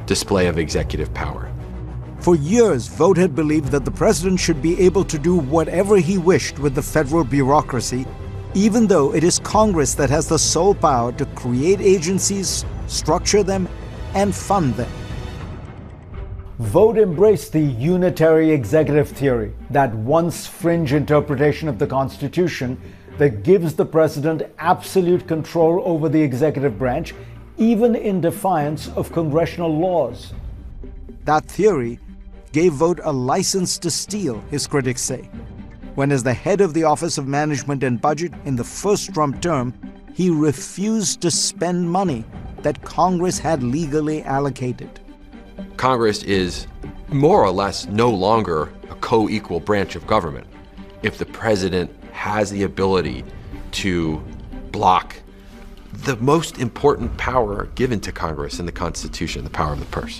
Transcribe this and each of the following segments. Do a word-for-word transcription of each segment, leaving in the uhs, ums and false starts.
display of executive power. For years, Vogt had believed that the president should be able to do whatever he wished with the federal bureaucracy, even though it is Congress that has the sole power to create agencies, structure them, and fund them. Vogt embraced the unitary executive theory, that once fringe interpretation of the Constitution that gives the president absolute control over the executive branch, even in defiance of congressional laws. That theory gave Vogt a license to steal, his critics say, when as the head of the Office of Management and Budget in the first Trump term, he refused to spend money that Congress had legally allocated. Congress is more or less no longer a co-equal branch of government. If the president has the ability to block the most important power given to Congress in the Constitution, the power of the purse.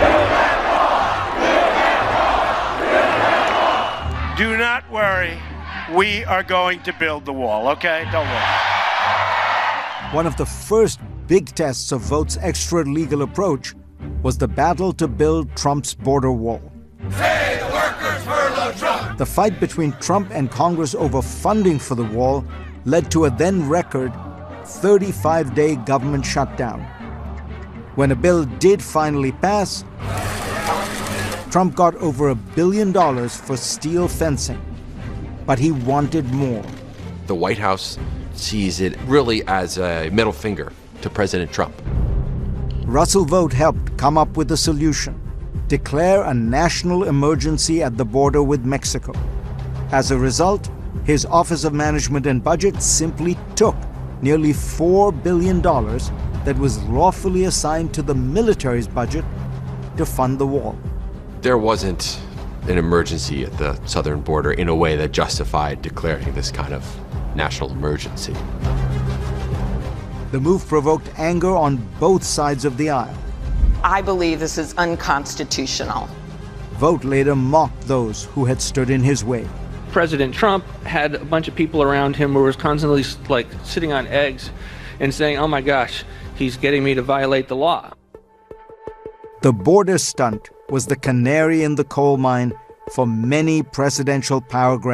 Do not worry. We are going to build the wall, okay? Don't worry. One of the first big tests of Vogt's extra-legal approach was the battle to build Trump's border wall. Say the workers furlough Trump! The fight between Trump and Congress over funding for the wall led to a then-record thirty-five day government shutdown. When a bill did finally pass, Trump got over a billion dollars for steel fencing, but he wanted more. The White House sees it really as a middle finger to President Trump. Russell Vogt helped come up with a solution: declare a national emergency at the border with Mexico. As a result, his Office of Management and Budget simply took nearly four billion dollars that was lawfully assigned to the military's budget to fund the wall. There wasn't an emergency at the southern border in a way that justified declaring this kind of national emergency. The move provoked anger on both sides of the aisle. I believe this is unconstitutional. Vogt later mocked those who had stood in his way. President Trump had a bunch of people around him who was constantly like sitting on eggs and saying, oh my gosh, he's getting me to violate the law. The border stunt was the canary in the coal mine for many presidential power grabs.